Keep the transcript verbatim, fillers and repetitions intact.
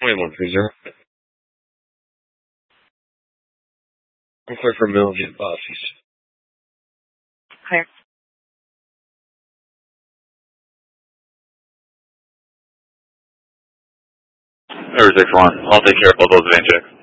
twenty-one three zero. I'm clear for Millview Bosses. Clear. Air six one, I'll take care of both those van checks.